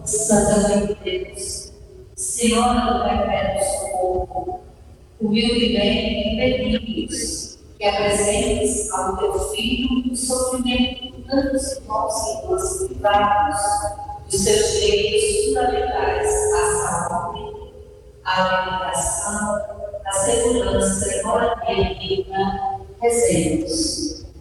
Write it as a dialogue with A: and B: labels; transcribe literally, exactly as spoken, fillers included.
A: Santa Mãe de Deus, Senhora do Perpétuo Socorro, humildemente pedimos que apresentes ao teu Filho o sofrimento de tantos irmãos e irmãs privados dos seus direitos fundamentais à saúde, à alimentação, à segurança e moradia digna. Rezemos.